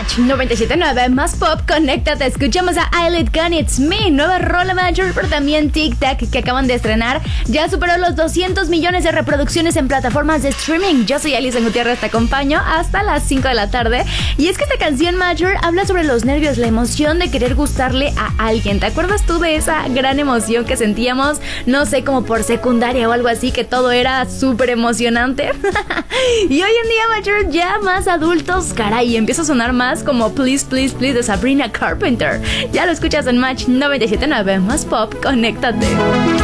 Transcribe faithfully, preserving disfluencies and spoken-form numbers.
Match noventa y siete punto nueve, más pop, conéctate. Escuchamos a Eyelid Gun, It's Me, nueva rola Major, pero también Tic Tac, que acaban de estrenar. Ya superó los doscientos millones de reproducciones en plataformas de streaming. Yo soy Alison Gutiérrez, te acompaño hasta las cinco de la tarde. Y es que esta canción Major habla sobre los nervios, la emoción de querer gustarle a alguien. ¿Te acuerdas tú de esa gran emoción que sentíamos, no sé, como por secundaria o algo así, que todo era súper emocionante? Y hoy en día Major, ya más adultos, caray, empieza a sonar más como Please, Please, Please de Sabrina Carpenter. Ya lo escuchas en Match noventa y siete punto nueve, más pop, conéctate.